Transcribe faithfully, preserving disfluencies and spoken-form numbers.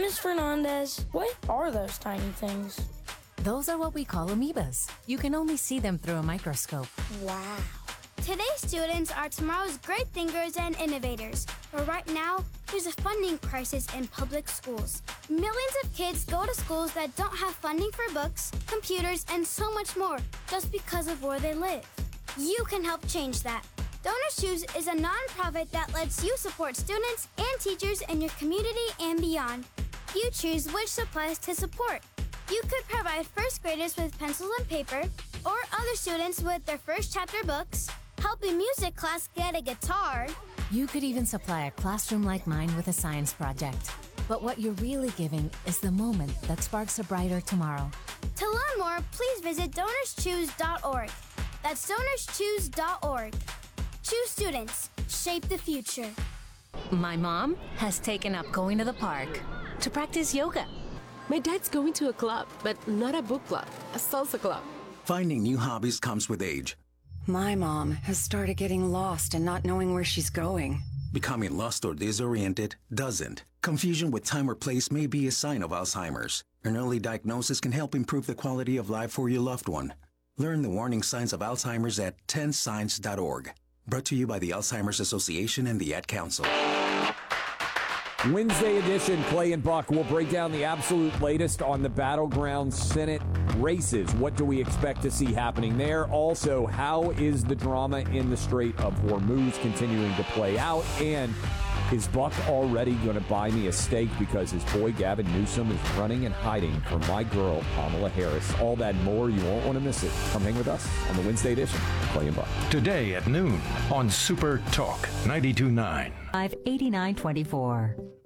Miz Fernandez, what are those tiny things? Those are what we call amoebas. You can only see them through a microscope. Wow. Today's students are tomorrow's great thinkers and innovators. But right now, there's a funding crisis in public schools. Millions of kids go to schools that don't have funding for books, computers, and so much more just because of where they live. You can help change that. Donors Choose is a nonprofit that lets you support students and teachers in your community and beyond. You choose which supplies to support. You could provide first graders with pencils and paper, or other students with their first chapter books, help a music class get a guitar. You could even supply a classroom like mine with a science project. But what you're really giving is the moment that sparks a brighter tomorrow. To learn more, please visit donors choose dot org. That's donors choose dot org. Choose students. Shape the future. My mom has taken up going to the park to practice yoga. My dad's going to a club, but not a book club, a salsa club. Finding new hobbies comes with age. My mom has started getting lost and not knowing where she's going. Becoming lost or disoriented doesn't. Confusion with time or place may be a sign of Alzheimer's. An early diagnosis can help improve the quality of life for your loved one. Learn the warning signs of Alzheimer's at ten signs dot org. Brought to you by the Alzheimer's Association and the Ad Council. Wednesday edition, Clay and Buck will break down the absolute latest on the Battleground Senate races. What do we expect to see happening there? Also, how is the drama in the Strait of Hormuz continuing to play out? And is Buck already going to buy me a steak because his boy Gavin Newsom is running and hiding from my girl, Kamala Harris? All that and more, you won't want to miss it. Come hang with us on the Wednesday edition, Clay and Buck. Today at noon on Super Talk ninety-two point nine. five eighty-nine twenty-four.